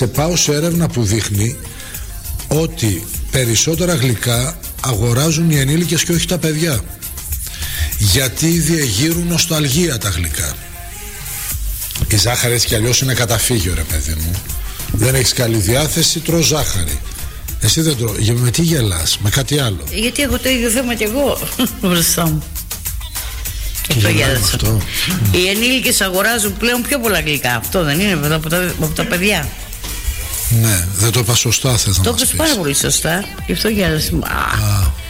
σε πάω σε έρευνα που δείχνει ότι περισσότερα γλυκά αγοράζουν οι ενήλικες και όχι τα παιδιά, γιατί διεγείρουν νοσταλγία τα γλυκά. Η ζάχαρη έτσι κι αλλιώς είναι καταφύγιο, ρε παιδί μου. Δεν έχεις καλή διάθεση, τρως ζάχαρη. Εσύ δεν τρώω. Με τι γελάς, με κάτι άλλο? Γιατί έχω το ίδιο θέμα κι εγώ μπροστά μου. Αυτό. Οι ενήλικες αγοράζουν πλέον πιο πολλά γλυκά. Αυτό δεν είναι από τα παιδιά? Ναι, δεν το είπα σωστά, θες να μας πεις? Το είπες πάρα πολύ σωστά. Γι' αυτό γέλασε.